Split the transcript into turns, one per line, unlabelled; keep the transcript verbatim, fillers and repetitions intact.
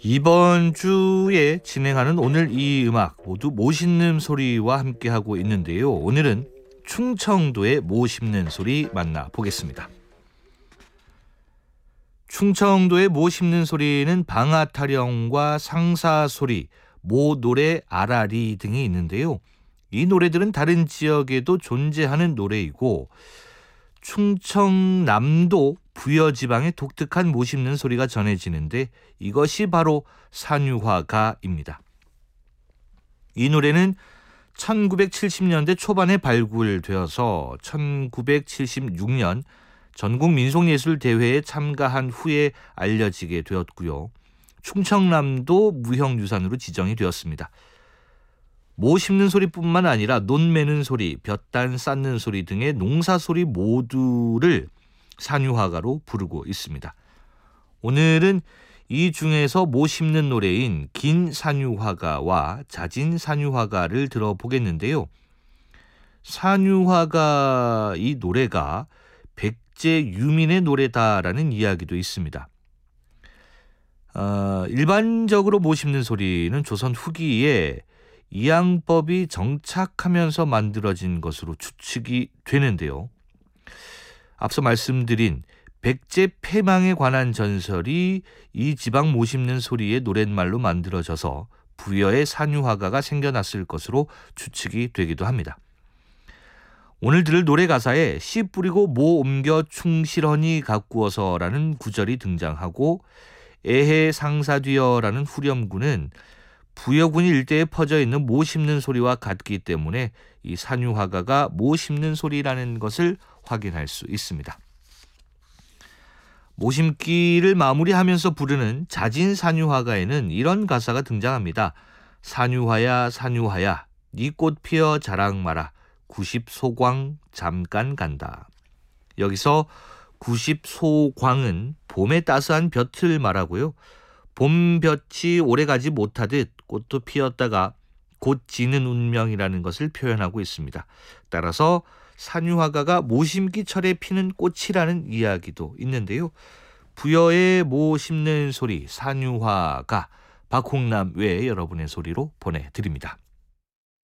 이번 주에 진행하는 오늘 이 음악 모두 모 씹는 소리와 함께하고 있는데요. 오늘은 충청도의 모 씹는 소리 만나보겠습니다. 충청도의 모 씹는 소리는 방아타령과 상사소리, 모노래, 아라리 등이 있는데요. 이 노래들은 다른 지역에도 존재하는 노래이고 충청남도 부여지방의 독특한 모 씹는 소리가 전해지는데 이것이 바로 산유화가입니다. 이 노래는 천구백칠십 년대 초반에 발굴되어서 천구백칠십육 년 전국민속예술대회에 참가한 후에 알려지게 되었고요. 충청남도 무형유산으로 지정이 되었습니다. 모 씹는 소리뿐만 아니라 논 매는 소리, 볕단 쌓는 소리 등의 농사 소리 모두를 산유화가로 부르고 있습니다. 오늘은 이 중에서 모 씹는 노래인 긴 산유화가와 잦은 산유화가를 들어보겠는데요. 산유화가 이 노래가 백제 유민의 노래다라는 이야기도 있습니다. 어, 일반적으로 모 씹는 소리는 조선 후기에 이양법이 정착하면서 만들어진 것으로 추측이 되는데요. 앞서 말씀드린 백제 패망에 관한 전설이 이 지방 모 씹는 소리의 노랫말로 만들어져서 부여의 산유화가가 생겨났을 것으로 추측이 되기도 합니다. 오늘 들을 노래 가사에 씨 뿌리고 모 옮겨 충실하니 가꾸어서라는 구절이 등장하고 애해 상사되어라는 후렴구는 부여군 일대에 퍼져 있는 모 씹는 소리와 같기 때문에 이 산유화가가 모 씹는 소리라는 것을 확인할 수 있습니다. 모심기를 마무리하면서 부르는 잦은 산유화가에는 이런 가사가 등장합니다. 산유화야 산유화야 네 꽃 피어 자랑 마라 구십 소광 잠깐 간다. 여기서 구십 소광은 봄의 따스한 볕을 말하고요. 봄볕이 오래가지 못하듯 꽃도 피었다가 곧 지는 운명이라는 것을 표현하고 있습니다. 따라서 산유화가가 모심기철에 피는 꽃이라는 이야기도 있는데요. 부여의 모 씹는 소리 산유화가 박홍남 외에 여러분의 소리로 보내드립니다.